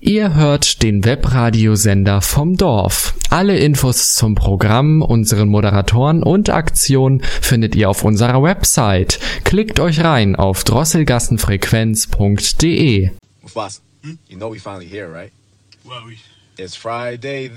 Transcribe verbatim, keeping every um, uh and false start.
Ihr hört den Webradiosender vom Dorf. Alle Infos zum Programm, unseren Moderatoren und Aktionen findet ihr auf unserer Website. Klickt euch rein auf drosselgassenfrequenz punkt de. Mufasa, hmm? You know we finally here, right? Well, we... It's Friday.